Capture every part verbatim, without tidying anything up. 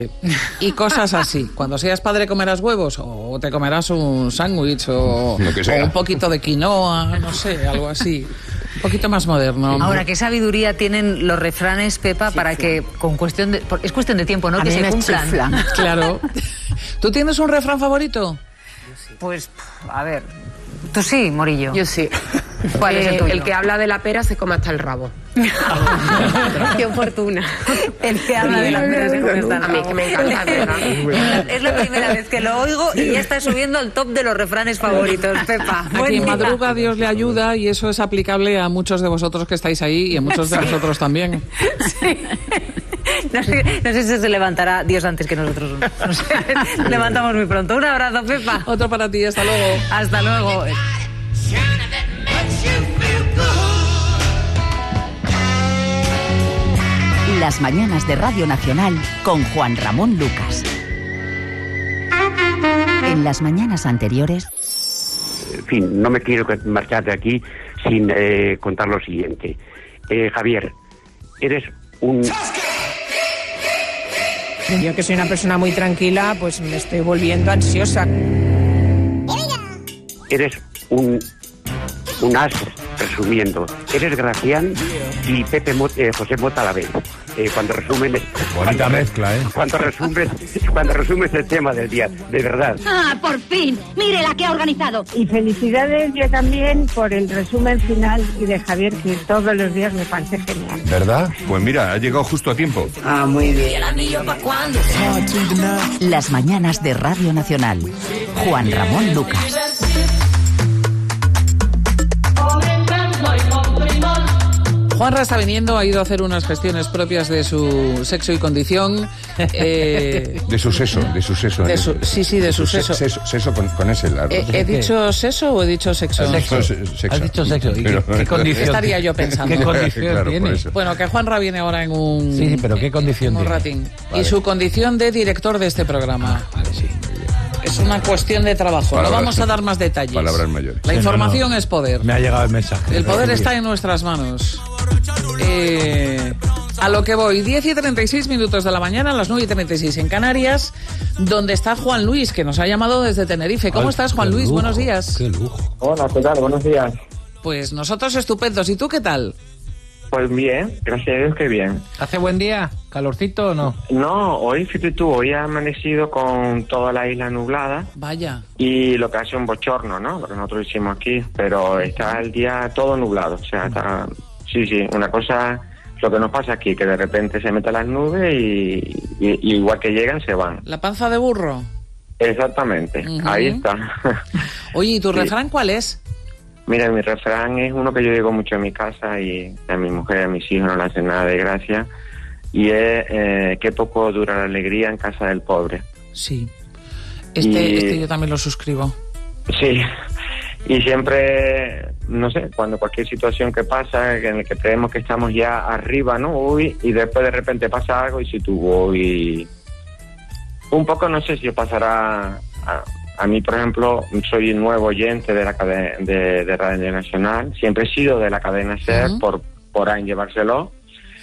Y cosas así. Cuando seas padre comerás huevos o te comerás un sándwich o, o un poquito de quinoa, no sé, algo así. Un poquito más moderno. Ahora, ¿qué sabiduría tienen los refranes, Pepa, sí, para sí. que con cuestión de... Es cuestión de tiempo, ¿no? A que se cumplan. Chiflan. Claro. ¿Tú tienes un refrán favorito? Pues, a ver... ¿Tú sí, Morillo? Yo sí. ¿Cuál eh, es el tuyo? El que habla de la pera se come hasta el rabo. Qué fortuna. El que habla de la pera se come hasta el rabo. A mí que me encanta, ¿verdad? Es la primera vez que lo oigo y ya está subiendo al top de los refranes favoritos, Pepa. A quien madruga Dios le ayuda, y eso es aplicable a muchos de vosotros que estáis ahí y a muchos de sí. nosotros también. Sí. No sé, no sé si se levantará Dios antes que nosotros. No sé, levantamos muy pronto. Un abrazo, Pepa. Otro para ti, hasta luego. Hasta luego. Las mañanas de Radio Nacional con Juan Ramón Lucas. En las mañanas anteriores... En fin, no me quiero marchar de aquí sin eh, contar lo siguiente. Eh, Javier, eres un... Yo, que soy una persona muy tranquila, pues me estoy volviendo ansiosa. Eres un, un as, resumiendo. Eres Gracián y Pepe Mo, eh, José Mota a la vez. Eh, cuando resumen... Bonita mezcla, ¿eh? Cuando resumes, cuando resumes el tema del día, de verdad. ¡Ah, por fin! ¡Mire la que ha organizado! Y felicidades yo también por el resumen final y de Javier, que todos los días me parece genial. ¿Verdad? Pues mira, ha llegado justo a tiempo. Ah, muy bien. ¿Y el anillo para cuándo? Las mañanas de Radio Nacional. Juan Ramón Lucas. Juanra está viniendo, ha ido a hacer unas gestiones propias de su sexo y condición. Eh, de su seso, de su seso. De su, sí, sí, de, de su, su seso. Seso, seso con, con ese largo. Eh, ¿He dicho seso o he dicho sexo? Sexo. sexo. Has dicho sexo. ¿Y pero, qué, qué condición estaría yo pensando? ¿Qué condición claro, tiene? Bueno, que Juanra viene ahora en un... Sí, sí, pero ¿qué condición en un tiene? ratín. Vale. Y su condición de director de este programa. Vale, sí. Es una cuestión de trabajo. Palabras, no vamos a dar más detalles. Palabras mayores. La sí, información no, no. es poder. Me ha llegado el mensaje. El poder está en nuestras manos. Eh, a lo que voy, diez y treinta y seis minutos de la mañana, a las nueve y treinta y seis en Canarias, donde está Juan Luis, que nos ha llamado desde Tenerife. ¿Cómo Ay, estás, Juan Luis? Lujo, buenos días. Qué lujo. Hola, ¿qué tal? Buenos días. Pues nosotros estupendos. ¿Y tú qué tal? Pues bien, gracias a Dios que bien. ¿Hace buen día? ¿Calorcito o no? No, hoy, fíjate tú, hoy ha amanecido con toda la isla nublada. Vaya. Y lo que hace un bochorno, ¿no? Lo que nosotros hicimos aquí, pero está el día todo nublado. O sea, está... Sí, sí, una cosa... Lo que nos pasa aquí, que de repente se meten las nubes y, y, y igual que llegan, se van. ¿La panza de burro? Exactamente, uh-huh. Ahí está. Oye, ¿y tu sí. refrán cuál es? Mira, mi refrán es uno que yo digo mucho en mi casa y a mi mujer y a mis hijos no le hacen nada de gracia, y es eh, qué poco dura la alegría en casa del pobre. Sí, este, y, este yo también lo suscribo. Sí, y siempre, no sé, cuando cualquier situación que pasa, en el que creemos que estamos ya arriba, ¿no? Uy, y después de repente pasa algo y si tú voy... Un poco, no sé si os pasará... A, A mí, por ejemplo, soy nuevo oyente de la cadena de, de Radio Nacional. Siempre he sido de la cadena SER uh-huh. por, por Ángel Barceló.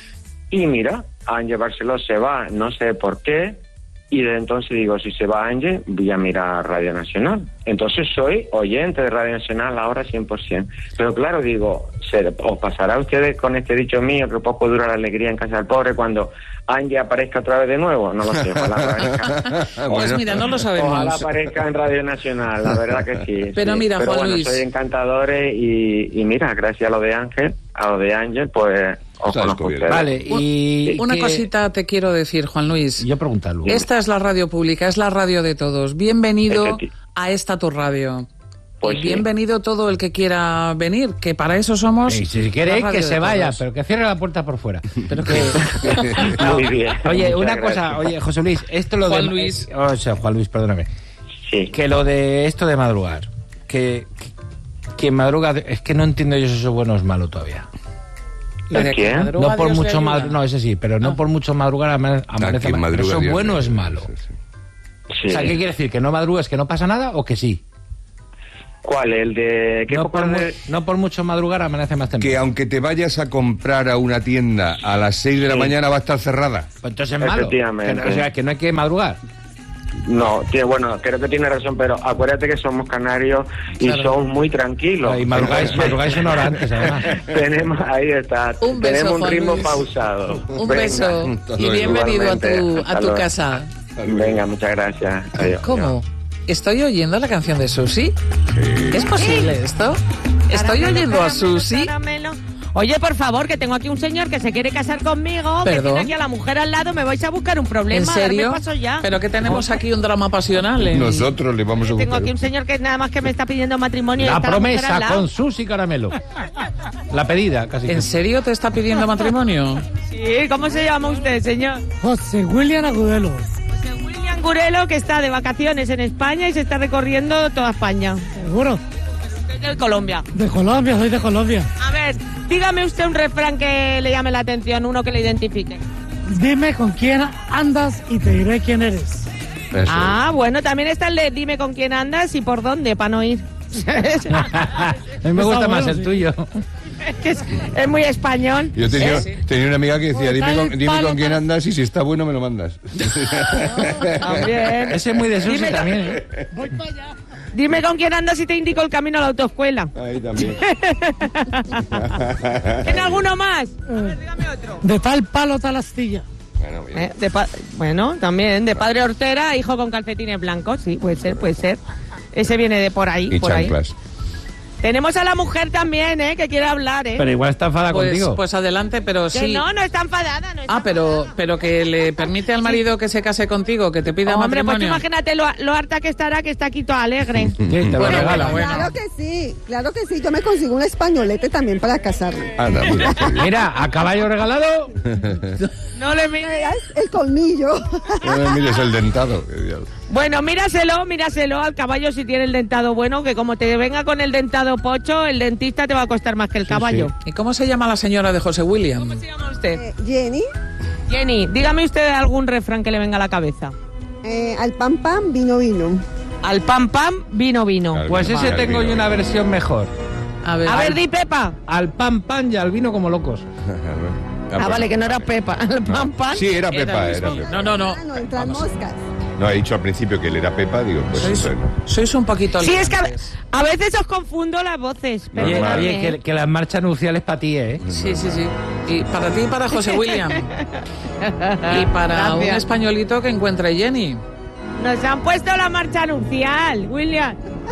Y mira, Ángel Barceló se va, no sé por qué. Y desde entonces digo, si se va Ángel, voy a mirar Radio Nacional. Entonces soy oyente de Radio Nacional ahora cien por ciento. Pero claro, digo, ¿se, ¿os pasará a ustedes con este dicho mío que poco dura la alegría en casa del pobre cuando Ángel aparezca otra vez de nuevo? No lo sé, ojalá aparezca. Pues mira, no lo sabemos. Ojalá aparezca en Radio Nacional, la verdad que sí. Pero sí. mira, Pero Juan bueno, Luis... soy encantadores y, y mira, gracias a lo de Ángel, a lo de Ángel, pues... Os conozco ustedes. Vale, y... Una que... cosita te quiero decir, Juan Luis. Yo preguntarlo. Esta es la radio pública, es la radio de todos. Bienvenido a esta tu radio. Pues y bienvenido sí. todo el que quiera venir, que para eso somos... Y si quiere que se vaya, todos. Pero que cierre la puerta por fuera. Pero que... Muy bien. Oye, una gracias. cosa, oye, José Luis, esto lo Juan de... Luis. O sea, Juan Luis, perdóname. Sí. Que lo de esto de madrugar, que, que quien madruga, es que no entiendo yo si eso es bueno o es malo todavía. ¿El qué? No por mucho madrugar, no, ese sí, pero no, no por mucho madrugar amanece mal. ¿Eso es bueno o es malo? Sí, sí. Sí. O sea, ¿qué quiere decir? ¿Que no madrugues, que no pasa nada o que sí? ¿Cuál? ¿El de qué No por, mu- de... no por mucho madrugar amanece más temprano. Que aunque te vayas a comprar a una tienda a las seis de la Sí. mañana va a estar cerrada. Pues entonces es malo. Efectivamente. Que no- o sea, que no hay que madrugar. No, tiene, bueno, creo que tiene razón, pero acuérdate que somos canarios y Claro. somos muy tranquilos. Y madrugáis, madrugáis una hora antes, además. Tenemos, ahí está, Un beso, tenemos un Juan luis. Luis. pausado. Un Venga. beso Hasta y luego. bienvenido a tu, Igualmente, a hasta tu luego. casa. Venga, muchas gracias. Adiós. ¿Cómo? ¿Estoy oyendo la canción de Susi? ¿Es posible esto? ¿Estoy Caramelo, oyendo a caramelo, Susi? caramelo. Oye, por favor, que tengo aquí un señor que se quiere casar conmigo, que ¿Perdón? tiene aquí a la mujer al lado, me vais a buscar un problema. ¿En serio? Darme paso ya. ¿Pero que tenemos aquí un drama pasional? en- Nosotros le vamos a Tengo buscar. aquí un señor que nada más que me está pidiendo matrimonio. y La está mujer al promesa lado. con Susi Caramelo. La pedida, casi. ¿En serio te está pidiendo matrimonio? Sí, ¿cómo se llama usted, señor? José William Agudelo. José William Gurelo, que está de vacaciones en España y se está recorriendo toda España. ¿Seguro? Es de Colombia. De Colombia, soy de Colombia. A ver, dígame usted un refrán que le llame la atención, uno que le identifique. Dime con quién andas y te diré quién eres. Eso. Ah, bueno, también está el de dime con quién andas y por dónde, para no ir. A mí me gusta Está más bueno, el sí. tuyo. Que es, es muy español. Yo tenía, ¿Eh? tenía una amiga que decía, Pues dime dale con, el dime palo con quién para- andas y si está bueno me lo mandas. También. Ese es muy de Susi Dime- también, ¿eh? Voy para allá. Dime con quién andas y te indico el camino a la autoescuela. Ahí también. ¿Tiene alguno más? A ver, dígame otro. De tal palo, tal astilla. Bueno, bien. Eh, de pa- bueno, también, de padre hortera, hijo con calcetines blancos, sí, puede ser, puede ser. Ese viene de por ahí, Y por ahí. chanclas. Tenemos a la mujer también, ¿eh? Que quiere hablar, ¿eh? Pero igual está enfadada Pues, contigo. pues adelante, pero Que sí. no, no está enfadada, no está Ah, pero, enfadada. pero que le permite al marido que se case contigo, que te pida Hombre, pues tú matrimonio. imagínate lo, lo harta que estará, que está aquí toda alegre. Sí, te lo Bueno, regala. bueno, Claro que sí, claro que sí. Yo me consigo un españolete también para casarme. Anda, mira, qué bien. Mira, a caballo regalado. No le mires. Verás el colmillo. No, mires el dentado. qué diablo. Bueno, míraselo, míraselo al caballo si tiene el dentado bueno, que como te venga con el dentado pocho, el dentista te va a costar más que el caballo. ¿Y cómo se llama la señora de José William? ¿Cómo se llama usted? Eh, Jenny, Jenny, dígame usted algún refrán que le venga a la cabeza. eh, al pan pan, vino vino. Al pan pan, vino vino. Al Pues vino, ese al tengo vino, yo una vino. versión mejor. A ver, A ver, di Pepa. Al pan pan y al vino como locos. Ah, vale, que no era Pepa. Al pan pan. Sí, era Era Pepa, el era mismo. Pepa. No, no, no. Ah, no, entran Vamos. moscas. No, he dicho al principio que él era Pepa, digo, pues Sois, eso. sois un poquito Sí, es que a, liantes. a veces os confundo las voces. Oye, perdóname. oye, que, que las marchas nupciales para ti, ¿eh? Sí, sí, sí. Y para ti y para José William. Y para un Gracias. españolito que encuentre Jenny. Nos han puesto la marcha nupcial, William.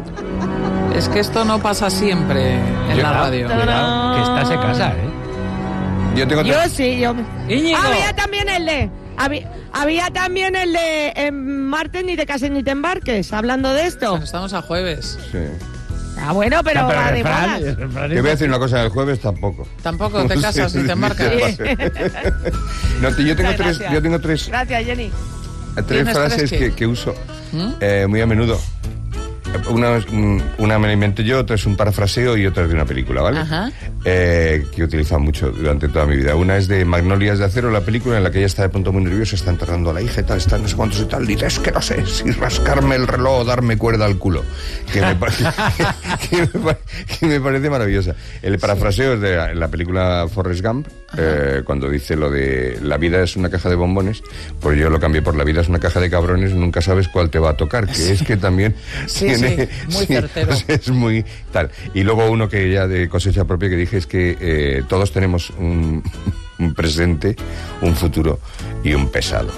Es que esto no pasa siempre en la radio. Cuidado, que esta se casa, ¿eh? Yo tengo Yo tres- sí, yo. Íñigo. Había también el de. Había, había también el de en martes ni te cases ni te embarques, hablando de esto. Pero estamos a jueves. Sí. Ah, bueno, pero, Ya, pero va el de refrán- bodas. el refrán Te voy a decir una cosa, el jueves tampoco. Tampoco te casas Sí, ni te embarcas. sí. No, te- yo tengo Muchas tres, gracias. yo tengo tres, Gracias, Jenny. tres ¿Tienes frases tres qué? que, que uso ¿Mm? eh, muy a menudo. Una, es, mm, una me la inventé yo, otra es un parafraseo y otra es de una película, ¿vale? Ajá. Eh, que he utilizado mucho durante toda mi vida. Una es de Magnolias de Acero, la película en la que ella está de pronto muy nerviosa, está enterrando a la hija y tal, está no sé cuántos y tal, y dice, es que no sé si rascarme el reloj o darme cuerda al culo. Que me, pa- que me pa- que me parece maravillosa. El parafraseo es de la, en la película Forrest Gump, eh, cuando dice lo de la vida es una caja de bombones, pues yo lo cambié por la vida es una caja de cabrones, nunca sabes cuál te va a tocar, que es que también Sí, tiene... sí, muy certero. pues es muy tal. Y luego uno que ya de cosecha propia que dije es que eh, todos tenemos un, un presente, un futuro y un pesado.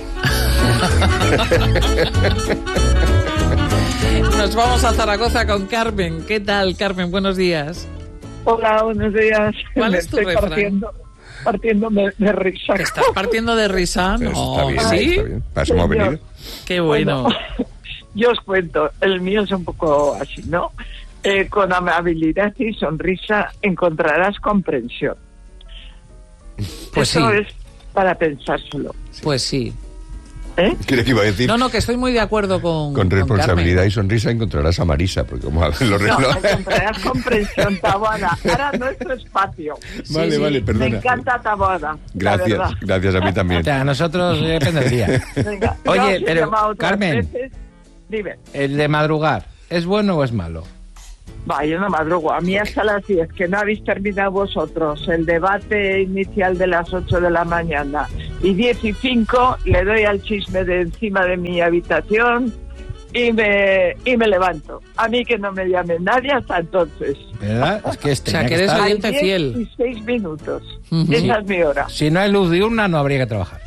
Nos vamos a Zaragoza con Carmen. ¿Qué tal, Carmen? Buenos días. Hola, buenos días. ¿Cuál Me es tu estoy refrán? partiendo, partiéndome de risa. ¿Te estás partiendo de risa? Pero No, está bien, ¿sí? está bien. Para eso hemos Señor. venido. Qué bueno. Bueno, yo os cuento, el mío es un poco así, ¿no? Eh, con amabilidad y sonrisa encontrarás comprensión. Pues Eso sí. es para pensárselo. Pues sí. ¿Eh? ¿Qué que iba a decir? No, no, que estoy muy de acuerdo con Con con responsabilidad y sonrisa encontrarás a Marisa, porque como a ver, los No, relojes... encontrarás comprensión, Taboada. Ahora nuestro espacio. Vale, sí. vale, Me perdona. encanta Taboada. la Gracias, verdad. gracias a mí O también. sea, a nosotros eh, depende del día. Venga, yo Oye, os he pero, llamado otras Carmen, veces. Dime. el de madrugar, ¿es bueno o es malo? Va, yo no madrugo. A mí hasta las diez, que no habéis terminado vosotros el debate inicial de las ocho de la mañana. Y diez y cinco le doy al chisme de encima de mi habitación y me y me levanto. A mí que no me llame nadie hasta entonces. ¿Verdad? Es que este O sea, que eres oyente fiel. diez y seis minutos. Ujú. Esa es mi hora. Si no hay luz diurna, no habría que trabajar.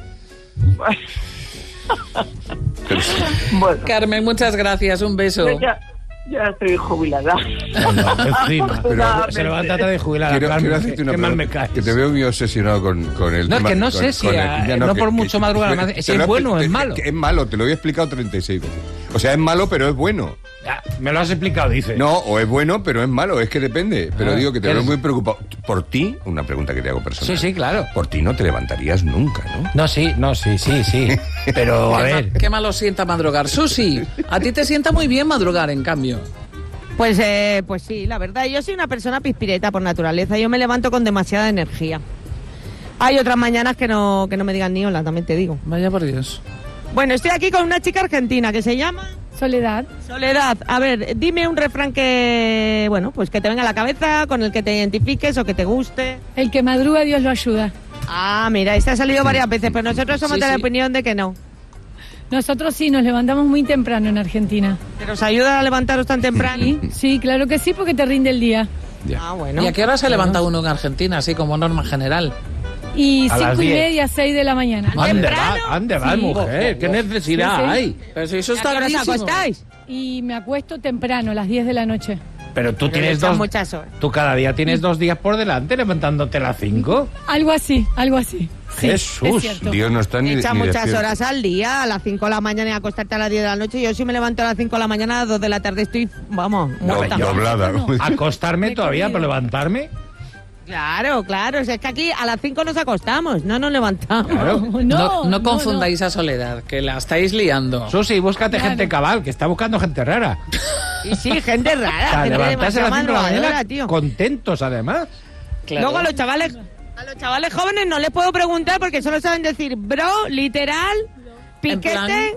Bueno, Carmen, muchas gracias. Un beso. yo ya, ya estoy jubilada. Encima. Pero- Se levanta de jubilar. Quiero, Carmen, quiero hacerte una qué mal me pregunta, caes. que te veo muy obsesionado con, con el No, es tema. que no con- sé si con a- ya, no que- por que- mucho madrugar, que- más- te si es lo he bueno o expli- es malo. que es malo, te lo he explicado treinta y seis veces. O sea, es malo, pero es bueno. Ah, me lo has explicado, dice. No, o es bueno, pero es malo, es que depende. Pero Ah, digo que te ¿qué veo eres? muy preocupado. Por ti, una pregunta que te hago personal. Sí, sí, claro. Por ti no te levantarías nunca, ¿no? No, sí, no, sí, sí, sí. Pero, a Qué, ver. ma- qué malo sienta madrugar. Susi, a ti te sienta muy bien madrugar, en cambio. Pues, eh, pues sí, la verdad, yo soy una persona pispireta por naturaleza. Yo me levanto con demasiada energía. Hay otras mañanas que no, que no me digan ni hola, también te digo. Vaya por Dios. Bueno, estoy aquí con una chica argentina que se llama Soledad. Soledad. A ver, dime un refrán que, bueno, pues que te venga a la cabeza, con el que te identifiques o que te guste. El que madruga, Dios lo ayuda. Ah, mira, este ha salido varias veces, pero nosotros somos Sí, de la sí. opinión de que no. Nosotros sí nos levantamos muy temprano en Argentina. ¿Que nos ayuda a levantaros tan temprano? Sí, sí, claro que sí, porque te rinde el día. Ah, bueno. ¿Y a qué hora se levanta uno en Argentina, así como norma general? Y A las cinco y diez. media, seis de la mañana. ¿Dónde va, ¿Dónde va, Sí. mujer? ¿Qué necesidad Sí, sí. hay? Pero si eso ¿A está qué hora os clarísimo. acostáis? Y me acuesto temprano, a las diez de la noche. Pero tú Pero tienes echan dos. muchas horas. Tú cada día tienes dos días por delante levantándote a las cinco. Algo así, algo así. Sí, Jesús, es cierto. Dios no está ni, Echa ni muchas despierto. horas al día, a las cinco de la mañana y acostarte a las diez de la noche. Yo si me levanto a las cinco de la mañana, a las dos de la tarde estoy, vamos, No, muerta. doblada. Acostarme todavía, pero levantarme. Claro, claro, es que aquí a las cinco nos acostamos, no nos levantamos. Claro. No, no confundáis a Soledad, que la estáis liando. Susi, búscate Claro. gente cabal, que está buscando gente rara. Y sí, gente rara, O sea, gente levantarse a demasiado las cinco de la madrugadora, mañana tío. contentos, además. Claro. Luego a los chavales, a los chavales jóvenes no les puedo preguntar porque solo saben decir bro, literal, piquete.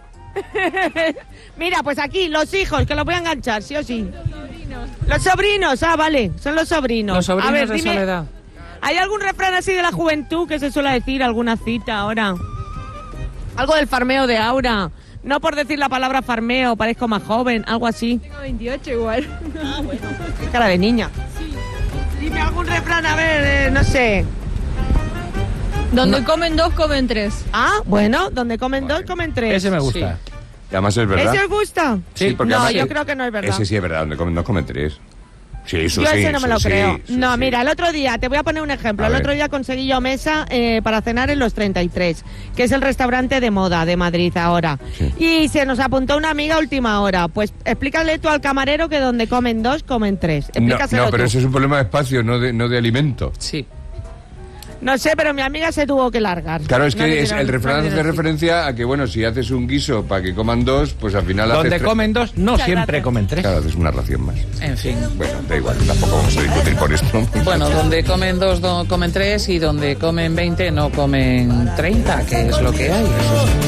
Mira, pues aquí los hijos, que los voy a enganchar, sí o sí. Los sobrinos, ah, vale, son los sobrinos. Los sobrinos a ver, de dime, Soledad. ¿hay algún refrán así de la juventud que se suele decir, alguna cita ahora? Algo del farmeo de Aura. No por decir la palabra farmeo, parezco más joven, algo así. Tengo veintiocho igual. Ah, bueno, qué cara de niña. Dime algún refrán, a ver, eh, no sé. Donde comen dos, comen tres. Ah, bueno, donde comen dos, comen tres. Ese me gusta. Y además es verdad. ¿Ese os gusta? Sí, porque no, además yo es- creo que no es verdad. Ese sí es verdad, donde comen dos, comen tres. Sí, eso Yo sí. ese no me eso lo sí, creo. eso No, sí. mira, el otro día, te voy a poner un ejemplo. A el ver. otro día conseguí yo mesa eh, para cenar en Los treinta y tres, que es el restaurante de moda de Madrid ahora. Y se nos apuntó una amiga a última hora. Pues explícale tú al camarero que donde comen dos, comen tres. No, Explícaselo no, pero tú. ese es un problema de espacio, no de, no de alimento. Sí. No sé, pero mi amiga se tuvo que largar. Claro, es No le que es, dieron- el no refrán le hace dieron referencia a que, bueno, si haces un guiso para que coman dos, pues al final haces... Donde tre- comen dos, no Muchas siempre gracias. comen tres. Claro, haces una ración más. En fin. Bueno, da igual, tampoco vamos a discutir por esto. Bueno, donde comen dos, do- comen tres y donde comen veinte no comen treinta, que es lo que hay. Eso es-